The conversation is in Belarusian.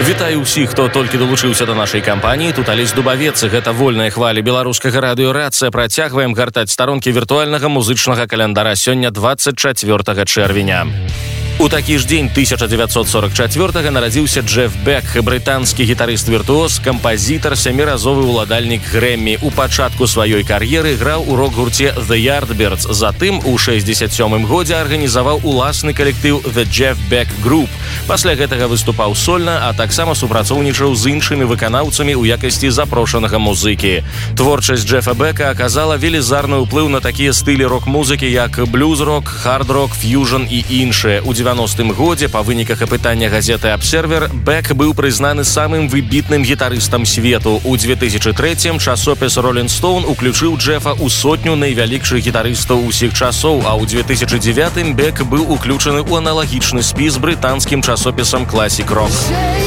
Вітаю ўсіх, хто толькі далучыўся да нашай кампаніі. Тут Алесь Дубавец, гэта вольная хваля беларускага радыё-рацыя. Працягваем гартаць старонкі віртуальнага музычнага календара. Сёння 24 чэрвеня. У такі ж дзень 1944-га нарадзіўся Джеф Бек, брытанскі гітарыст-віртуоз, кампазітар, сяміразовы ўладальнік Грэммі. У пачатку сваёй кар'еры граў у рок-гурце The Yardbirds. Затым у 67-м годзе арганізаваў уласны калектыў The Jeff Beck Group. Пасля гэтага выступаў сольна, а таксама супрацоўнічаў з іншымі выканаўцамі ў якасці запрошанага музыкі. Творчасць Джефа Бека аказала велізарны ўплыў на такія стылі рок-музыкі, як блюз-рок, хард-рок, фьюжн і іншыя. У 90-м годзе, па выніках апытання газеты «Абсервер», Бек быў прызнаны самым выбітным гітарыстам свету. У 2003-м часопіс «Роллінг Стоун» уключыў Джефа ў сотню найвялікшых гітарыстаў усіх часоў, а ў 2009-м Бек быў уключаны ў аналагічны спіс брытанскім часопісам «Класік Рок».